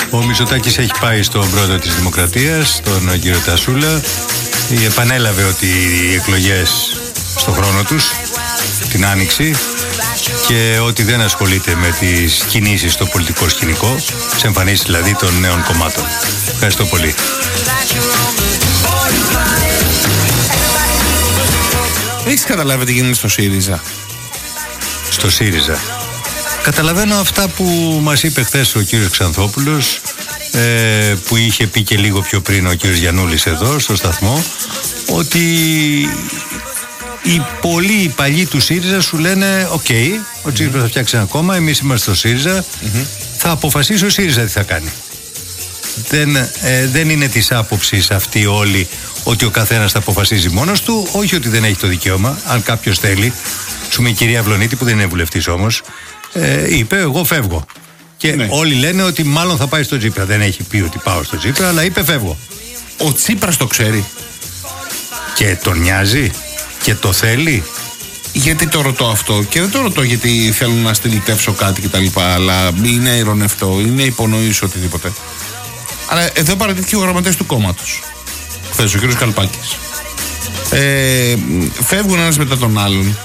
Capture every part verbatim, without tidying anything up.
Ο Μητσοτάκης έχει πάει στον πρόεδρο της Δημοκρατίας, τον κύριο Τασούλα. Επανέλαβε ότι οι εκλογές στον χρόνο τους, την Άνοιξη, και ότι δεν ασχολείται με τις κινήσεις στο πολιτικό σκηνικό, τις εμφανίσεις δηλαδή των νέων κομμάτων. Ευχαριστώ πολύ. Έχεις καταλάβει τι γίνεται στο ΣΥΡΙΖΑ? Στο ΣΥΡΙΖΑ καταλαβαίνω αυτά που μας είπε χθες ο κύριος Ξανθόπουλος, ε, που είχε πει και λίγο πιο πριν ο κύριος Γιαννούλης εδώ στο σταθμό, ότι οι πολλοί παλιοί του ΣΥΡΙΖΑ σου λένε «ΟΚ, okay, ο Τσίπρας θα φτιάξει ένα κόμμα, εμείς είμαστε στο ΣΥΡΙΖΑ, mm-hmm. θα αποφασίσει ο ΣΥΡΙΖΑ τι θα κάνει». Δεν, ε, δεν είναι της άποψης αυτή όλοι ότι ο καθένας θα αποφασίζει μόνος του, όχι ότι δεν έχει το δικαίωμα, αν κάποιος θέλει. Σου με η κυρία Βλονίτη, που δεν είναι βουλευτής όμως, ε, είπε «εγώ φεύγω». Και ναι. όλοι λένε ότι μάλλον θα πάει στο Τσίπρα. Δεν έχει πει ότι πάω στο Τσίπρα, αλλά είπε «φεύγω». Ο Τσίπρας το ξέρει. Και τον νοιάζει και το θέλει. Γιατί το ρωτώ αυτό? Και δεν το ρωτώ γιατί θέλω να στυλιτεύσω κάτι κτλ. Αλλά είναι ειρωνευτό, είναι υπονοήσω οτιδήποτε. Αλλά εδώ παρατήθηκε ο γραμματέας του κόμματος χθες, ο κ. Καλπάκης. Ε, φεύγουν ένας μετά τον άλλον.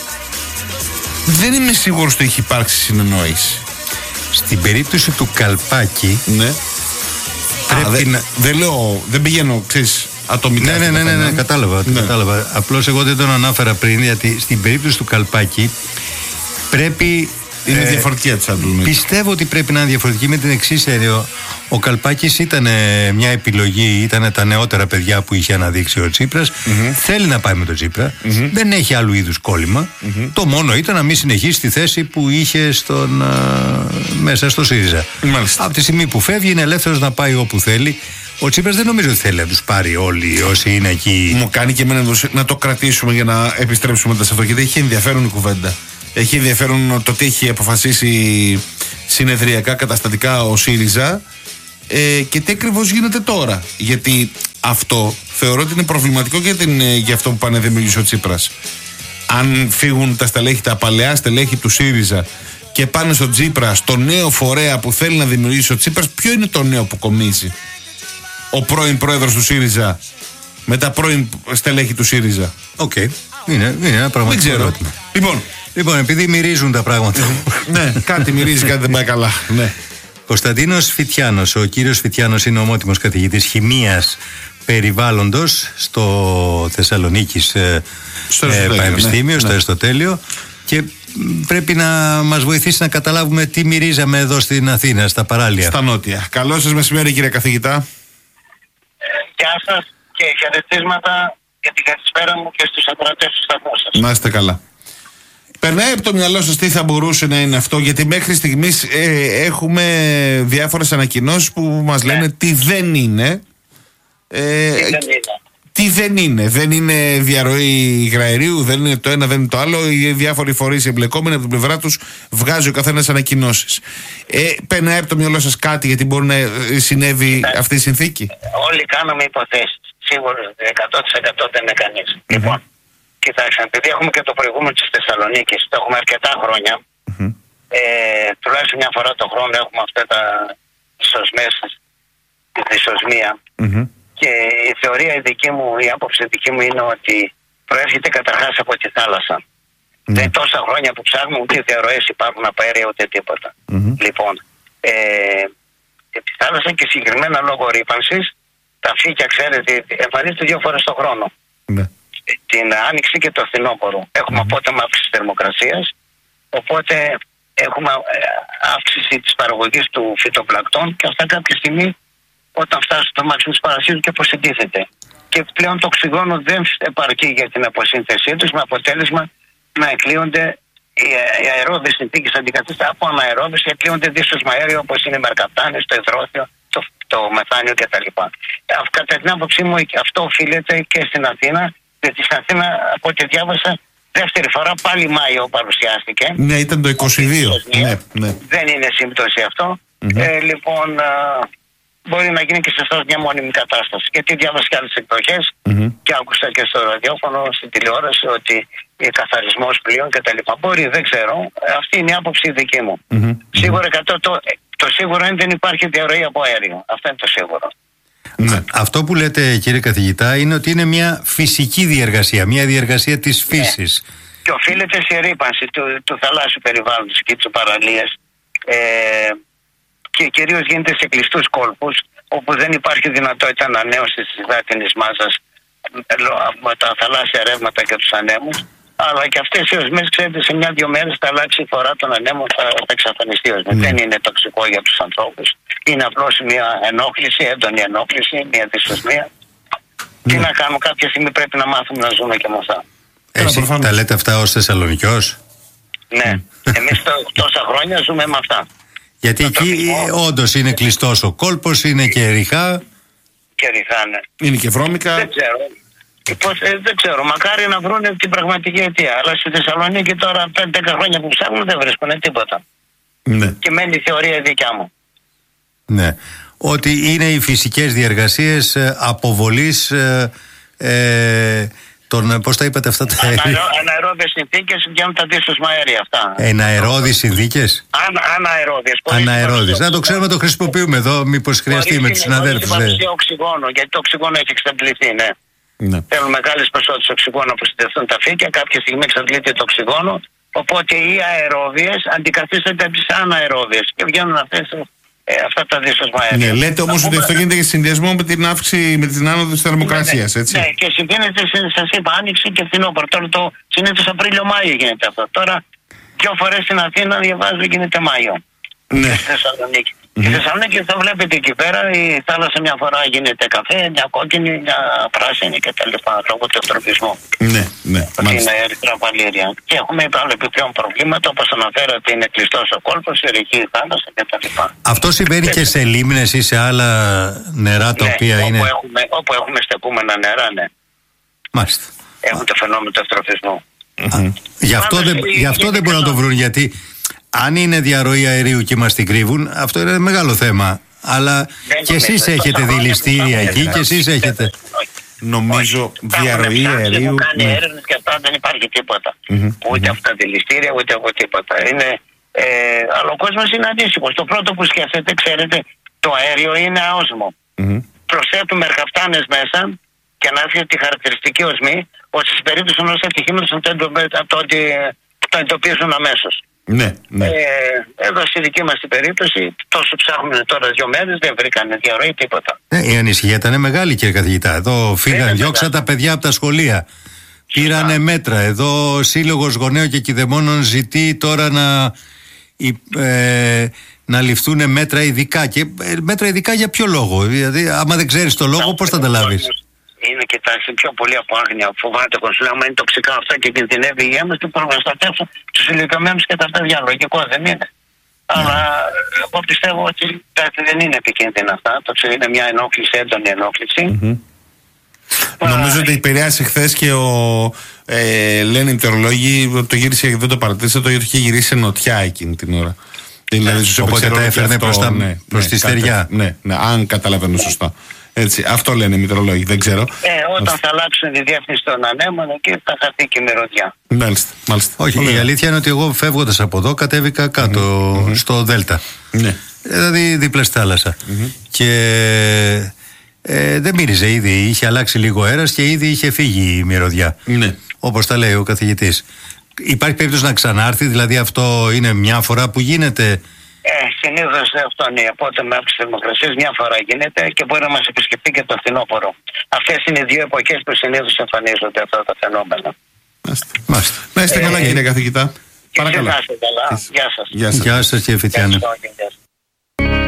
Δεν είμαι σίγουρος ότι έχει υπάρξει συνεννόηση. Στην περίπτωση του Καλπάκη, ναι. πρέπει Α, δε, να... δεν λέω, δεν πηγαίνω, ξέρεις, ατομικά. Ναι, ναι, ναι, ναι, ναι, κατάλαβα, ναι. κατάλαβα. Απλώς εγώ δεν τον ανάφερα πριν, γιατί στην περίπτωση του Καλπάκη πρέπει... Είναι ε, διαφορετική έτσι, πιστεύω ότι πρέπει να είναι διαφορετική με την εξής έννοια. Ο Καλπάκης ήταν ε, μια επιλογή, ήταν τα νεότερα παιδιά που είχε αναδείξει ο Τσίπρας. Mm-hmm. Θέλει να πάει με τον Τσίπρα. Mm-hmm. Δεν έχει άλλου είδους κόλλημα. Mm-hmm. Το μόνο ήταν να μην συνεχίσει τη θέση που είχε στον, α, μέσα στο ΣΥΡΙΖΑ. Μάλιστα. Από τη στιγμή που φεύγει, είναι ελεύθερος να πάει όπου θέλει. Ο Τσίπρας δεν νομίζω ότι θέλει να τους πάρει όλοι όσοι είναι εκεί. Μου κάνει και εμένα να το κρατήσουμε για να επιστρέψουμε μετά σε αυτό, γιατί έχει ενδιαφέρον η κουβέντα. Έχει ενδιαφέρον το τι έχει αποφασίσει συνεδριακά, καταστατικά ο ΣΥΡΙΖΑ ε, και τι ακριβώς γίνεται τώρα. Γιατί αυτό θεωρώ ότι είναι προβληματικό για, την, για αυτό που πάνε δημιουργήσει ο Τσίπρας. Αν φύγουν τα στελέχη, τα παλαιά στελέχη του ΣΥΡΙΖΑ και πάνε στον Τσίπρα, στο νέο φορέα που θέλει να δημιουργήσει ο Τσίπρας, ποιο είναι το νέο που κομίζει? Ο πρώην πρόεδρος του ΣΥΡΙΖΑ με τα πρώην στελέχη του ΣΥΡΙΖΑ. Οκ. Okay. Είναι, είναι ένα πραγματικό δεν ξέρω. ερώτημα. Λοιπόν, Λοιπόν, επειδή μυρίζουν τα πράγματα. Ναι, κάτι μυρίζει, κάτι δεν πάει καλά. Ναι. Κωνσταντίνος Φιτιάνος. Ο κύριος Φιτιάνος είναι ομότιμος καθηγητής χημείας περιβάλλοντος στο Θεσσαλονίκης ε, στο ε, Πανεπιστήμιο, ναι, στο ναι. Αριστοτέλειο. Και πρέπει να μας βοηθήσει να καταλάβουμε τι μυρίζαμε εδώ στην Αθήνα, στα παράλια. Στα νότια. Καλό σας μεσημέρι, κύριε καθηγητά. Γεια σας και χαιρετίσματα για την καλησπέρα μου και στους ακροατές του σταθμού σας. Να είστε καλά. Περνάει από το μυαλό σας τι θα μπορούσε να είναι αυτό? Γιατί μέχρι στιγμής ε, έχουμε διάφορες ανακοινώσεις που μας λένε ναι. τι δεν είναι. Ε, τι δεν είναι. Τι δεν είναι. Δεν είναι διαρροή υγραερίου, δεν είναι το ένα, δεν είναι το άλλο. Οι διάφοροι φορείς εμπλεκόμενοι από την πλευρά τους βγάζει ο καθένας ανακοινώσεις. Ε, περνάει από το μυαλό σας κάτι γιατί μπορεί να συνέβη ναι. αυτή η συνθήκη? Όλοι κάναμε υποθέσεις. Σίγουρα εκατό τοις εκατό δεν είναι κανείς. Mm-hmm. Λοιπόν. Κοιτάξτε, επειδή έχουμε και το προηγούμενο της Θεσσαλονίκης, το έχουμε αρκετά χρόνια, mm-hmm. ε, τουλάχιστον μια φορά το χρόνο έχουμε αυτά τα ισοσμές, τη δυσοσμία. Mm-hmm. Και η θεωρία η δική μου, η άποψη δική μου είναι ότι προέρχεται καταρχάς από τη θάλασσα. Mm-hmm. Δεν τόσα χρόνια που ψάχνουμε ούτε διαρροές υπάρχουν από αέρια ούτε τίποτα. Mm-hmm. Λοιπόν, ε, τη θάλασσα και συγκεκριμένα λόγω ρύπανσης, τα φύκια, ξέρετε, εμφανίζονται δύο φορές το χρόνο. Mm-hmm. Την άνοιξη και το φθινόπωρο. Έχουμε mm-hmm. απότομα αύξηση θερμοκρασίας, οπότε έχουμε αύξηση της παραγωγής του φυτοπλακτών και αυτά κάποια στιγμή όταν φτάσει στο μάξιμο της παρασύρου και αποσυντίθεται. Και πλέον το οξυγόνο δεν επαρκεί για την αποσύνθεσή τους, με αποτέλεσμα να εκλείονται οι αερόβιες συνθήκες αντικαθίσταται από αναερόβιες και εκλείονται δύσωσμα αέριο όπως είναι οι μερκαπτάνες, το υδρόθιο, το, το μεθάνιο κτλ. Κατά την άποψή μου αυτό οφείλεται και στην Αθήνα. Γιατί στην Αθήνα, από ό,τι διάβασα, δεύτερη φορά πάλι Μάιο παρουσιάστηκε. Ναι, ήταν το είκοσι δύο. Ναι, ναι. Δεν είναι σύμπτωση αυτό. Mm-hmm. Ε, λοιπόν, α, μπορεί να γίνει και σε αυτό μια μόνιμη κατάσταση. Γιατί διάβασα και άλλες εκδοχές mm-hmm. και άκουσα και στο ραδιόφωνο, στην τηλεόραση, ότι καθαρισμός πλοίων κτλ. Μπορεί, δεν ξέρω. Αυτή είναι η άποψη δική μου. Mm-hmm. Σίγουρα εκατό Το σίγουρο είναι δεν υπάρχει διαρροή από αέριο. Αυτό είναι το σίγουρο. Ναι. Αυτό που λέτε, κύριε καθηγητά, είναι ότι είναι μια φυσική διεργασία, μια διεργασία της φύσης. Ναι. Και οφείλεται σε ρύπανση του, του θαλάσσιου περιβάλλοντος και της παραλίας. Ε, και κυρίως γίνεται σε κλειστούς κόλπους, όπου δεν υπάρχει δυνατότητα ανανέωσης της υδάτινης μάζας με τα θαλάσσια ρεύματα και τους ανέμους. Αλλά και αυτές οι οσμές, ξέρετε, σε μια-δυο μέρες θα αλλάξει η φορά των ανέμων, θα, θα εξαφανιστεί οσμή. Mm. Δεν είναι τοξικό για τους ανθρώπους. Είναι απλώς μια ενόχληση, έντονη ενόχληση, μια δυσοσμία. Mm. Τι να κάνουμε, κάποια στιγμή πρέπει να μάθουμε να ζούμε και με αυτά. Εσύ τα λέτε αυτά ως Θεσσαλονικιός? Ναι, εμείς τόσα χρόνια ζούμε με αυτά. Γιατί εκεί όντως είναι κλειστός ο κόλπος, είναι και ριχά. Και ριχά, ναι. Είναι και βρώμικα. Δεν ξέρω. Πώς, ε, δεν ξέρω, μακάρι να βρουν την πραγματική αιτία. Αλλά στη Θεσσαλονίκη τώρα πέντε δέκα χρόνια που ψάχνουν δεν βρίσκουν τίποτα. Ναι. Και μένει η θεωρία δικιά μου. Ναι. Ότι είναι οι φυσικές διεργασίες ε, αποβολής ε, ε, των, πώς τα είπατε αυτά τα αέρια? Αναερόδιες συνθήκες βγαίνουν τα δύσωσμα αέρια αυτά. Εναερώδιες συνθήκες. Ανα, αναερόδιες. Αναερόδιες. Να το ξέρουμε, το χρησιμοποιούμε εδώ, μήπως χρειαστεί με τους συναδέλφους. Χωρίς παρουσία οξυγόνο, γιατί το οξυγόνο έχει εξαντληθεί, ναι. Ναι. Θέλουν μεγάλες ποσότητες οξυγόνο που συντεθούν τα φύκια, κάποια στιγμή εξαντλείται το οξυγόνο. Οπότε οι αερόδιες αντικαθίστανται από τις αναερόδιες και βγαίνουν αυτές, ε, αυτά τα δύσωσμα αέρια. Ναι, λέτε όμως ότι αυτό γίνεται και σε συνδυασμό με την αύξηση, με την άνοδο της θερμοκρασίας, ναι, έτσι. Ναι, και συμβαίνεται, σας είπα, άνοιξη και φθινόπωρο. Τώρα το συνήθως Απρίλιο-Μάιο γίνεται αυτό. Τώρα δύο φορές στην Αθήνα διαβάζω γίνεται Μάιο. Ναι. Στη Θεσσαλονίκη. Mm-hmm. Στη Θεσσαλονίκη θα βλέπετε εκεί πέρα η θάλασσα μια φορά γίνεται καφέ, μια κόκκινη, μια πράσινη κτλ. Λόγω του ευτροπισμού. Ναι, ναι. Ότι είναι ερυθρά παλήρια. Και έχουμε άλλα επιπλέον προβλήματα, όπως αναφέρατε, είναι κλειστός ο κόλπος, η ρηχή θάλασσα κτλ. Αυτό συμβαίνει και σε λίμνες ή σε άλλα νερά τα ναι, οποία όπου είναι. Έχουμε, όπου έχουμε στεκούμενα νερά, ναι. Μάλιστα. Έχουν το φαινόμενο του ευτροπισμού. Mm-hmm. Γι' αυτό δεν, γι αυτό δεν μπορούν να το βρουν, γιατί αν είναι διαρροή αερίου και μας την κρύβουν, αυτό είναι μεγάλο θέμα. Αλλά δεν και εσείς έχετε δηληστήρια εκεί και εσείς έχετε. Νομίζω διαρροή αερίου. Έχουν κάνει ναι. έρευνες και αυτά, δεν υπάρχει τίποτα. Mm-hmm. Ούτε mm-hmm. αυτά δηληστήρια, ούτε από τίποτα. Είναι, ε, αλλά ο κόσμος είναι αντίστοιχος. Το πρώτο που σκέφτεται, ξέρετε, το αέριο είναι αόσμο. Mm-hmm. Προσθέτουμε ερχαφτάνες μέσα και να έρθει τη χαρακτηριστική οσμή, ώστε σε περίπτωση ενός ατυχήματος να το εντοπίσουν αμέσως. Ναι, ναι. Ε, εδώ στη δική μας την περίπτωση, τόσο ψάχνουν τώρα δύο μέρες, δεν βρήκανε διαρροή τίποτα. Ναι, η ανησυχία ήταν μεγάλη, κύριε καθηγητά. Εδώ φύγανε, διώξαν τα παιδιά από τα σχολεία. Πήρανε μέτρα. Εδώ ο Σύλλογος Γονέων και Κηδεμόνων ζητεί τώρα να, ε, να ληφθούν μέτρα ειδικά. Και ε, μέτρα ειδικά για ποιο λόγο? Δηλαδή, άμα δεν ξέρεις το λόγο, πώς θα τα λάβεις? Είναι, κοιτάξτε, πιο πολύ από άγνοια. Φοβάται ο κόσμος, άμα είναι τοξικά αυτά και κινδυνεύει η υγεία μας, και προστατεύσουν τους ηλικιωμένους και τα παιδιά. Λογικό δεν είναι. Mm. Αλλά εγώ πιστεύω ότι κάτι δεν είναι επικίνδυνα αυτά. Το ξέρω, είναι μια ενόχληση, έντονη ενόχληση. Mm-hmm. Α, νομίζω ότι επηρεάσει χθες και ο ε, λένε οι μητεωρολόγοι, το γύρισε, δεν το παρατήρησα, το είχε γυρίσει σε νοτιά εκείνη την ώρα. Δηλαδή, οπότε τα έφερνε προς, τα, ναι, προς ναι, τη στεριά. Ναι, ναι, αν καταλαβαίνω σωστά. Έτσι, αυτό λένε οι μητρολόγοι, δεν ξέρω. Ε, όταν Μάλιστα. θα αλλάξουν τη διεύθυνση των ανέμων, εκεί θα χαθεί και η μυρωδιά. Μάλιστα, μάλιστα. Όχι, Πολύ η αλήθεια είναι ότι εγώ φεύγοντας από εδώ κατέβηκα κάτω mm-hmm. στο Δέλτα. Ναι. Δηλαδή δίπλα στη θάλασσα. Mm-hmm. Και ε, δεν μύριζε ήδη, είχε αλλάξει λίγο αέρας και ήδη είχε φύγει η μυρωδιά. Ναι. Όπως τα λέει ο καθηγητής. Υπάρχει περίπτωση να ξανάρθει, δηλαδή αυτό είναι μια φορά που γίνεται? Ε, συνήθως αυτό είναι η απότομη αύξηση της θερμοκρασίας, μια φορά γίνεται και μπορεί να μας επισκεφτεί και το φθινόπωρο. Αυτές είναι οι δύο εποχές που συνήθως εμφανίζονται αυτά τα φαινόμενα. Μάλιστα. Να είστε καλά, κύριε καθηγητά. Παρακαλώ. Γεια σας. Γεια σας, κύριε Φιτιάνη.